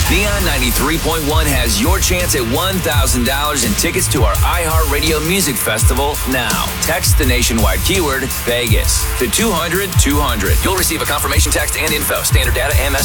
Neon 93.1 has your chance at $1,000 in tickets to our iHeartRadio Music Festival now. Text the nationwide keyword Vegas to 200-200. You'll receive a confirmation text and info. Standard data and message